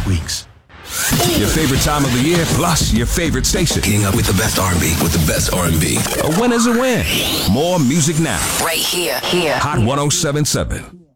weeks. Your favorite time of the year, plus your favorite station. Getting up with the best R&B, with the best R&B. A win is a win. More music now. Right here. Hot 107.7.